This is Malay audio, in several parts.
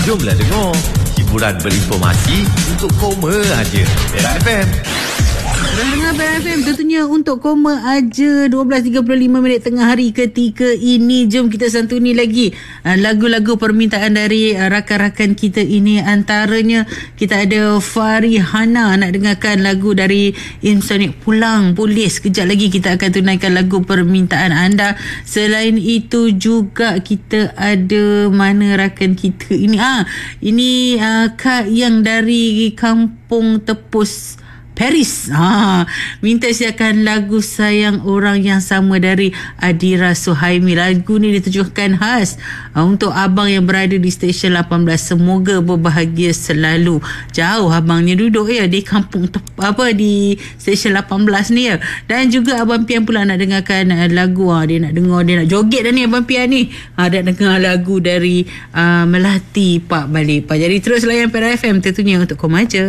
Jomlah dengar. Hiburan berinformasi untuk koma aja. Era FM. Dengar BFM tentunya untuk koma aja 12.35 tengah hari ketika ini. Jom kita santuni lagi lagu-lagu permintaan dari rakan-rakan kita ini. Antaranya kita ada Farihana nak dengarkan lagu dari Insonic Pulang Polis. Kejap lagi kita akan tunaikan lagu permintaan anda. Selain itu juga kita ada mana rakan kita ini. Ini Kak yang dari Kampung Tepus Paris. Minta siapkan lagu Sayang Orang Yang Sama dari Adira Suhaimi. Lagu ni ditujukan khas untuk abang yang berada di stesen 18. Semoga berbahagia selalu. Jauh abangnya duduk ya di kampung di stesen 18 ni ya. Dan juga Abang Pian pula nak dengarkan lagu. Dia nak dengar, dia nak joget dah ni Abang Pian ni. Dia nak dengar lagu dari Melati Pak Balik. Jadi terus layan Pera FM tentunya untuk koma aja.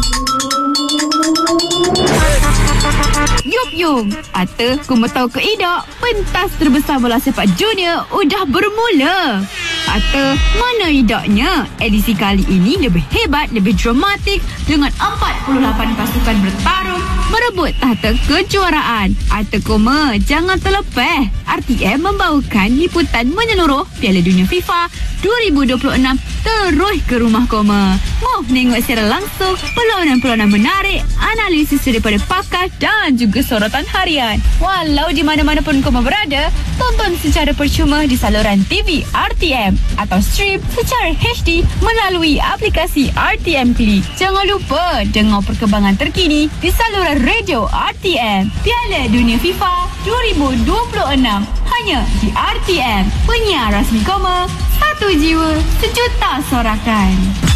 Yup, Ata, ku mau tahu ke idak, pentas terbesar bola sepak junior udah bermula. Ata, mana idaknya? Edisi kali ini lebih hebat, lebih dramatik dengan 48 pasukan bertarung merebut tahta kejuaraan. Ata koma, jangan terlepas. RTM membawakan liputan menyeluruh Piala Dunia FIFA 2026 terus ke rumah koma. Mau tengok secara langsung perlawanan-perlawanan menarik, analisis daripada pakar dan juga sorotan harian. Walau di mana-mana pun koma berada, tonton secara percuma di saluran TV RTM atau stream secara HD melalui aplikasi RTM Klik. Jangan lupa dengar perkembangan terkini di saluran radio RTM. Piala Dunia FIFA 2026 hanya di RTM. Penyiar rasmi koma, satu jiwa, sejuta sorakan.